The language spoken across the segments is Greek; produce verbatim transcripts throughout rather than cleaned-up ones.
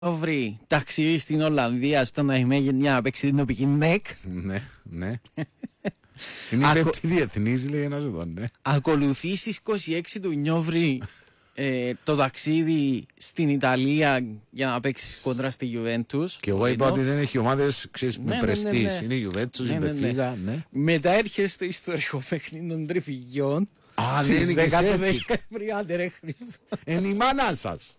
Βρει ταξίδι στην Ολλανδία στον Αϊμέγεν για να παίξει την τοπική ΝΕΚ. Ναι, ναι. Είναι η πέμπτη διεθνής, λέει ένας εδώ, ναι. Ακολουθεί στις είκοσι έξι του Νιόβρη ε, το ταξίδι στην Ιταλία για να παίξει κόντρα στη Γιουβέντους. Και εγώ είπα ότι δεν έχει ομάδες, ξέρεις, με ναι, ναι, πρεστής. ναι, ναι. Είναι η Γιουβέντους, ναι, η ναι, ναι. Μπεφίγα, ναι. Μετά έρχεται στο ιστορικό παιχνίδι των Τριφυγιών. Α, δεν είναι και δέκα Σέλτικ. Δεκεμβρίου, ρε Χριστό. Είναι η μάνα σας.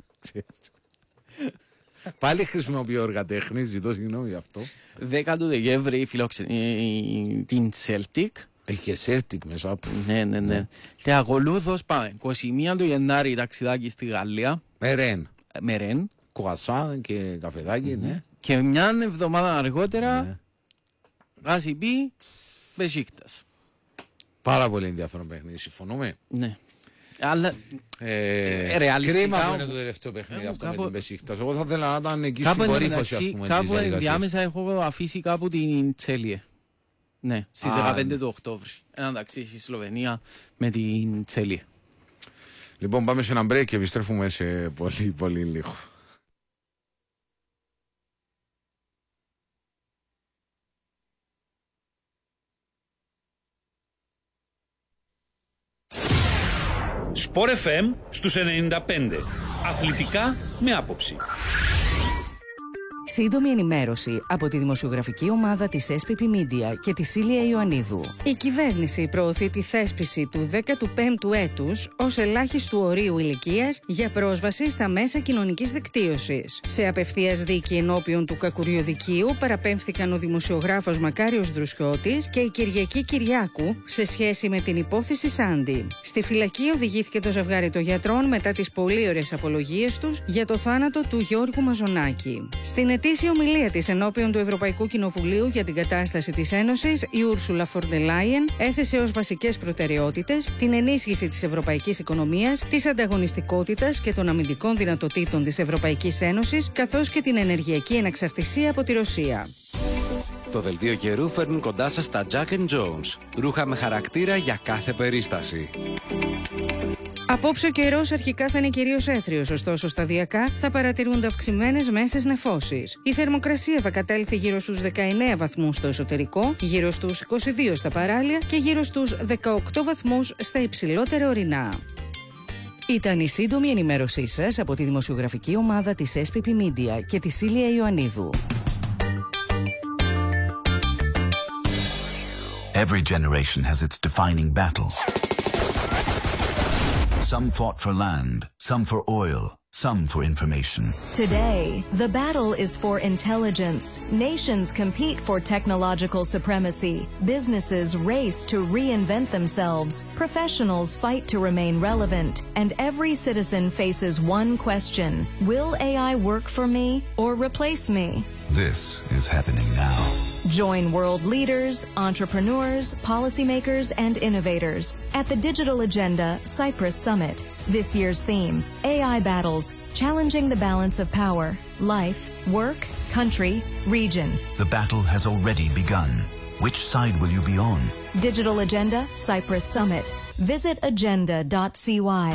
Πάλι χρησιμοποιώ εργατέχνη, ζητώ συγγνώμη γι' αυτό. δέκα του Δεκέμβρη φιλοξενεί την Celtic. Έχει και Celtic μέσα. Ναι, ναι, ναι. Και ακολούθως πάμε. είκοσι μία του Γενάρη ταξιδάκι στη Γαλλία. Με Ρεν. Με Ρεν. Κουασάν και καφεδάκι, ναι. Και μια εβδομάδα αργότερα Ναι. Γασιμπή Μπεσίκτας. Πάρα πολύ ενδιαφέρον παιχνίδι, συμφωνούμε. Ναι. Αλλά Ε, ρεαλιστικά κρίμα που όμως- είναι το τελευταίο παιχνίδι Ε, αυτό κάπου- με την Μπεσίκτας. Εγώ θα ήθελα να ήταν εκεί κάπου στην κορύφωση, ας εντωμεταξύ, πούμε, της κάπου διαδικασίας. ενδιάμεσα έχω αφήσει κάπου την Τσέλιε. Ναι, στις Α, δεκαπέντε ναι. του Οκτώβρη. Ένα ταξίδι στη Σλοβενία με την Τσέλιε. Λοιπόν, πάμε σε ένα break και επιστρέφουμε σε πολύ πολύ λίγο. Σπορ εφ εμ στους ενενήντα πέντε. Αθλητικά με άποψη. Σύντομη ενημέρωση από τη δημοσιογραφική ομάδα της ες πι πι Media και τη Σίλια Ιωαννίδου. Η κυβέρνηση προωθεί τη θέσπιση του δέκατου πέμπτου έτους ως ελάχιστου ορίου ηλικίας για πρόσβαση στα μέσα κοινωνικής δικτύωσης. Σε απευθείας δίκη ενώπιον του Κακουριοδικείου παραπέμφθηκαν ο δημοσιογράφος Μακάριος Δρουσιώτης και η Κυριακή Κυριάκου σε σχέση με την υπόθεση Σάντι. Στη φυλακή οδηγήθηκε το ζευγάρι των γιατρών μετά τις πολύ ωραίες απολογίες τους για το θάνατο του Γιώργου Μαζονάκη. Στην ετήσια ομιλία της ενώπιον του Ευρωπαϊκού Κοινοβουλίου για την κατάσταση της Ένωσης, η Ούρσουλα Φον ντερ Λάιεν έθεσε ως βασικές προτεραιότητες την ενίσχυση της ευρωπαϊκής οικονομίας, της ανταγωνιστικότητας και των αμυντικών δυνατοτήτων της Ευρωπαϊκής Ένωσης, καθώς και την ενεργειακή ενεξαρτησία από τη Ρωσία. Το δελτίο καιρού φέρνουν κοντά σας τα Jack and Jones. Ρούχα με χαρακτήρα για κάθε περίσταση. Απόψε ο καιρός αρχικά θα είναι κυρίως έθριος, ωστόσο σταδιακά θα παρατηρούνται αυξημένες μέσες νεφώσεις. Η θερμοκρασία θα κατέλθει γύρω στους δεκαεννέα βαθμούς στο εσωτερικό, γύρω στους είκοσι δύο στα παράλια και γύρω στους δεκαοκτώ βαθμούς στα υψηλότερα ορεινά. Ήταν η σύντομη ενημέρωσή σας από τη δημοσιογραφική ομάδα της ες πι πι Media και τη Σίλια Ιωαννίδου. Every generation has its defining battle. Some fought for land, some for oil, some for information. Today, the battle is for intelligence. Nations compete for technological supremacy. Businesses race to reinvent themselves. Professionals fight to remain relevant. And every citizen faces one question: will A I work for me or replace me? This is happening now. Join world leaders, entrepreneurs, policymakers, and innovators at the Digital Agenda Cyprus Summit. This year's theme, A I Battles, Challenging the Balance of Power, Life, Work, Country, Region. The battle has already begun. Which side will you be on? Digital Agenda Cyprus Summit. Visit agenda dot c y.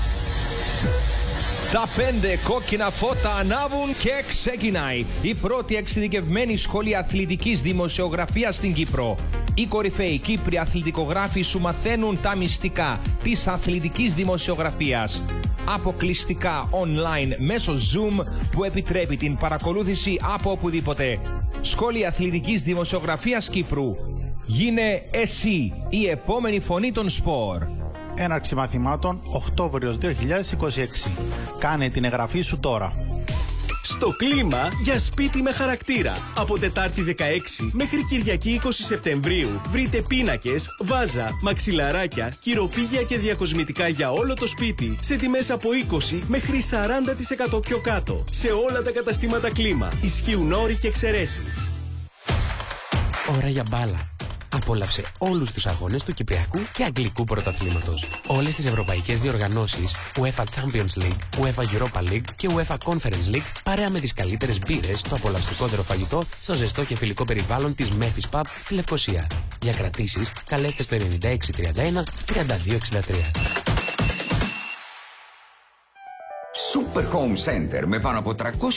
Τα πέντε κόκκινα φώτα ανάβουν και ξεκινάει η πρώτη εξειδικευμένη σχολή αθλητικής δημοσιογραφίας στην Κύπρο. Οι κορυφαίοι Κύπροι αθλητικογράφοι σου μαθαίνουν τα μυστικά της αθλητικής δημοσιογραφίας. Αποκλειστικά online μέσω Zoom που επιτρέπει την παρακολούθηση από οπουδήποτε. Σχολή αθλητικής δημοσιογραφίας Κύπρου. Γίνε εσύ η επόμενη φωνή των σπορ. Έναρξη μαθημάτων Οκτώβριος δύο χιλιάδες είκοσι έξι. Κάνε την εγγραφή σου τώρα. Στο κλίμα για σπίτι με χαρακτήρα. Από Τετάρτη δεκαέξι μέχρι Κυριακή είκοσι Σεπτεμβρίου βρείτε πίνακες, βάζα, μαξιλαράκια, κυροπήγια και διακοσμητικά για όλο το σπίτι σε τιμές από είκοσι μέχρι σαράντα τοις εκατό πιο κάτω. Σε όλα τα καταστήματα κλίμα. Ισχύουν όροι και εξαιρέσεις. Ώρα για μπάλα. Απόλαυσε όλους τους αγώνες του Κυπριακού και Αγγλικού Πρωταθλήματος. Όλες τις ευρωπαϊκές διοργανώσεις, UEFA Champions League, UEFA Europa League και UEFA Conference League, παρέα με τις καλύτερες μπύρες, το απολαυστικότερο φαγητό, στο ζεστό και φιλικό περιβάλλον της Memphis Pub στη Λευκοσία. Για κρατήσεις, καλέστε στο ενενήντα έξι τριάντα ένα τριάντα δύο εξήντα τρία. Super Home Center με πάνω από τριακόσιες